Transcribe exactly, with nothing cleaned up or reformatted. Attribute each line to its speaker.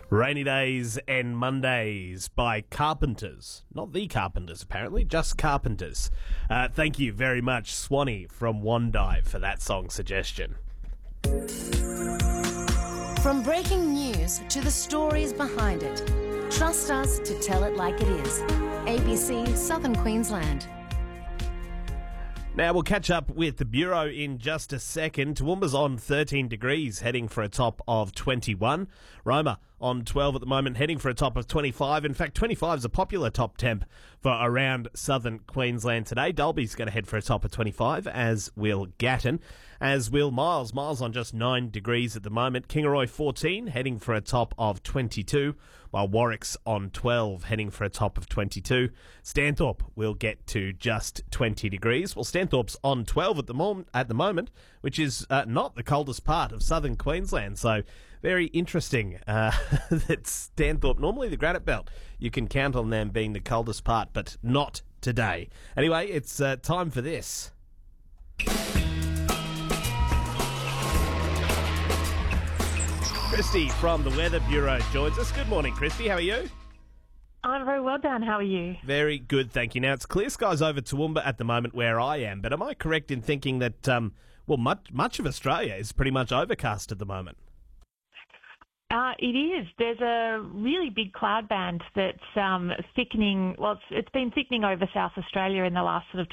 Speaker 1: Rainy Days and Mondays by Carpenters. Not the Carpenters, apparently, just Carpenters. Uh, thank you very much, Swanee from Wondive, for that song suggestion.
Speaker 2: From breaking news to the stories behind it, trust us to tell it like it is. A B C Southern Queensland.
Speaker 1: Now we'll catch up with the Bureau in just a second. Toowoomba's on thirteen degrees, heading for a top of twenty-one. Roma on twelve at the moment, heading for a top of twenty-five. In fact, twenty-five is a popular top temp for around southern Queensland today. Dalby's going to head for a top of twenty-five, as will Gatton, as will Miles. Miles on just nine degrees at the moment. Kingaroy fourteen, heading for a top of twenty-two, while Warwick's on twelve, heading for a top of twenty-two. Stanthorpe will get to just twenty degrees. Well, Stanthorpe's on twelve at the moment, at the moment, which is uh, not the coldest part of southern Queensland. So very interesting uh, that Stanthorpe, normally the granite belt, you can count on them being the coldest part, but not today. Anyway, it's uh, time for this. Christy from the Weather Bureau joins us. Good morning, Christy. How are you?
Speaker 3: I'm very well, Dan. How are you?
Speaker 1: Very good, thank you. Now, it's clear skies over Toowoomba at the moment where I am, but am I correct in thinking that, um, well, much, much of Australia is pretty much overcast at the moment?
Speaker 3: Uh, it is. There's a really big cloud band that's um, thickening. Well, it's, it's been thickening over South Australia in the last sort of